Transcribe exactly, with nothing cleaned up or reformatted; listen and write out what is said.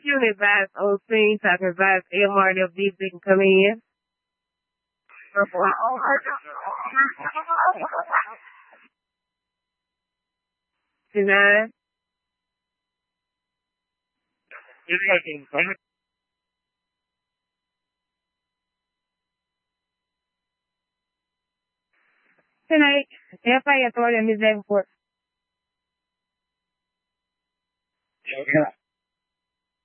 You advise O C, so I can advise M R and F D so they can come in. Tonight. Tonight, F I authority on this day report. Okay.